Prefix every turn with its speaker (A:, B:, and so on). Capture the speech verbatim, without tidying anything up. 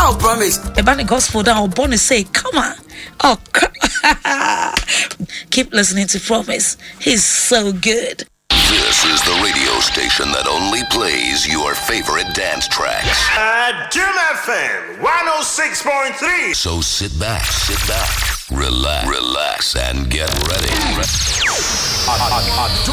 A: Oh, promise.
B: About the gospel that I'm born to say, come on. Oh, keep listening to Promise. He's so good.
C: This is the radio station that only plays your favorite dance tracks.
D: Uh, Jim F M one oh six point three.
C: So sit back, sit back, relax, relax, and get ready.